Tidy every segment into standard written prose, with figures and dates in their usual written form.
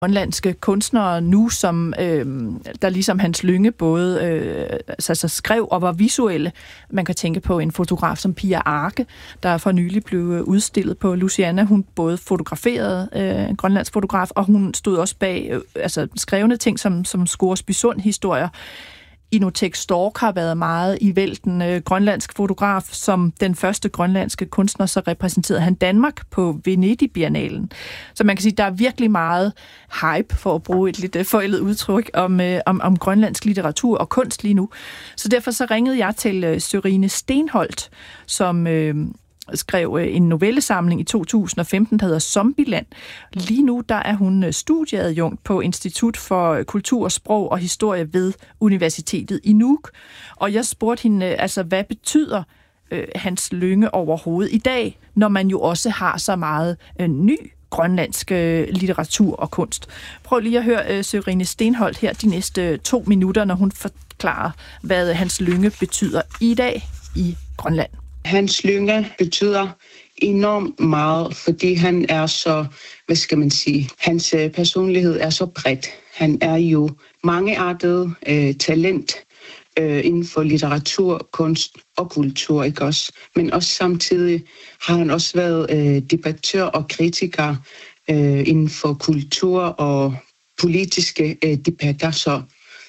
grønlandske kunstnere nu, som der ligesom Hans Lynge både så skrev og var visuelle. Man kan tænke på en fotograf som Pia Arke, der for nylig blev udstillet på Louisiana. Hun både fotograferede en grønlandsk fotograf, og hun stod også bag skrevne ting som Scoresby Sund-historier. Inotek Stork har været meget i vælten. Grønlandsk fotograf, som den første grønlandske kunstner, så repræsenterede han Danmark på Venedig-biennalen. Så man kan sige, at der er virkelig meget hype, for at bruge et lidt forældet udtryk, om grønlandsk litteratur og kunst lige nu. Så derfor så ringede jeg til Sørine Stenholt, som skrev en novellesamling i 2015, der hedder Zombieland. Lige nu der er hun studieadjunkt på Institut for Kultur, Sprog og Historie ved Universitetet i Nuuk. Og jeg spurgte hende, hvad betyder Hans Lynge overhovedet i dag, når man jo også har så meget ny grønlandsk litteratur og kunst. Prøv lige at høre Sørine Stenholt her de næste 2 minutter, når hun forklarer, hvad Hans Lynge betyder i dag i Grønland. Hans Lynge betyder enormt meget, fordi han er så, hans personlighed er så bredt. Han er jo mangeartet talent inden for litteratur, kunst og kultur, ikke også? Men også samtidig har han også været debattør og kritiker inden for kultur og politiske debatter, så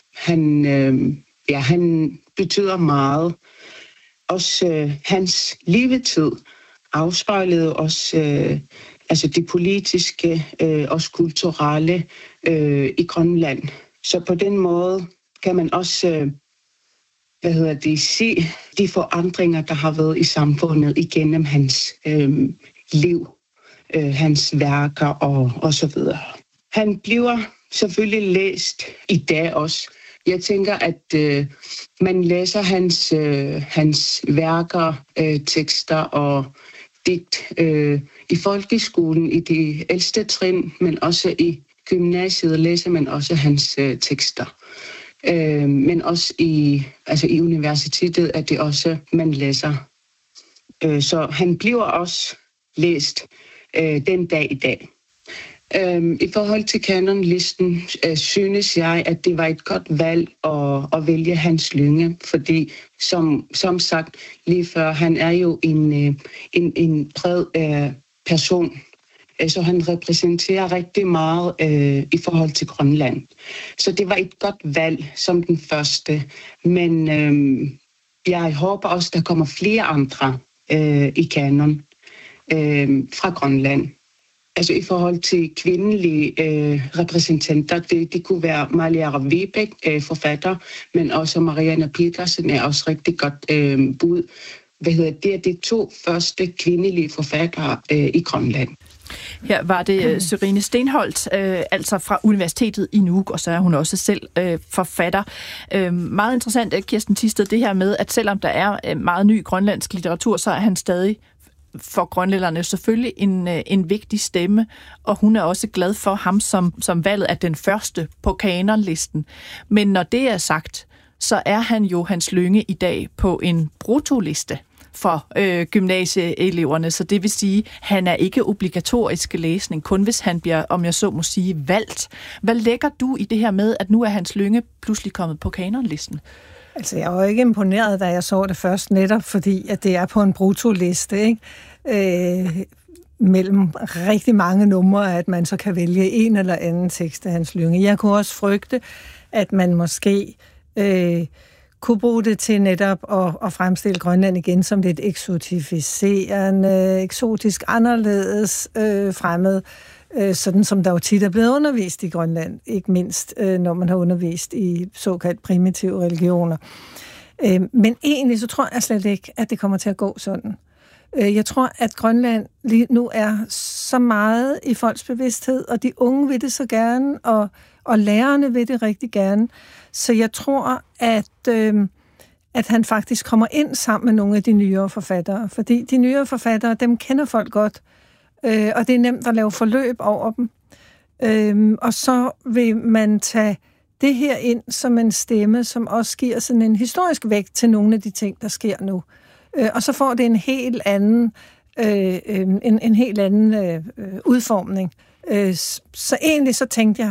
han betyder meget. Også hans levetid afspejlede også det politiske, også kulturelle i Grønland. Så på den måde kan man også se de forandringer, der har været i samfundet igennem hans liv, hans værker og så videre. Han bliver selvfølgelig læst i dag også. Jeg tænker, at man læser hans værker, tekster og digt i folkeskolen i de ældste trin, men også i gymnasiet læser man også hans tekster. Men også i universitetet er det også, man læser. Så han bliver også læst den dag i dag. I forhold til kanonlisten synes jeg, at det var et godt valg at vælge Hans Lynge, fordi som sagt lige før, han er jo en bred person, så han repræsenterer rigtig meget i forhold til Grønland. Så det var et godt valg som den første, men jeg håber også, der kommer flere andre i kanon fra Grønland. Altså i forhold til kvindelige repræsentanter, det kunne være Malera Vibæk, forfatter, men også Marianne Petersen er også rigtig godt bud. Det er de 2 første kvindelige forfattere i Grønland. Her var det Sørine Stenholt, altså fra Universitetet i Nuuk, og så er hun også selv forfatter. Meget interessant, Kirsten Thisted, det her med, at selvom der er meget ny grønlandsk litteratur, så er han stadig for grønlænderne selvfølgelig en vigtig stemme, og hun er også glad for ham som valget af den første på kanonlisten. Men når det er sagt, så er han jo Hans Lynge i dag på en bruttoliste for gymnasieeleverne, så det vil sige, at han er ikke obligatorisk læsning, kun hvis han bliver, om jeg så må sige, valgt. Hvad lægger du i det her med, at nu er Hans Lynge pludselig kommet på kanonlisten? Altså, jeg var ikke imponeret, da jeg så det først, netop fordi, at det er på en bruttoliste, ikke? Mellem rigtig mange numre, at man så kan vælge en eller anden tekst af Hans Lynge. Jeg kunne også frygte, at man måske kunne bruge det til netop at fremstille Grønland igen som lidt eksotificerende, eksotisk anderledes fremmed, sådan som der jo tit er blevet undervist i Grønland, ikke mindst når man har undervist i såkaldt primitive religioner. Men egentlig så tror jeg slet ikke, at det kommer til at gå sådan. Jeg tror, at Grønland lige nu er så meget i folks bevidsthed, og de unge vil det så gerne, og lærerne vil det rigtig gerne. Så jeg tror, at han faktisk kommer ind sammen med nogle af de nyere forfattere. Fordi de nyere forfattere, dem kender folk godt, og det er nemt at lave forløb over dem. Og så vil man tage det her ind som en stemme, som også giver sådan en historisk vægt til nogle af de ting, der sker nu. Og så får det en helt anden udformning. Så egentlig så tænkte jeg,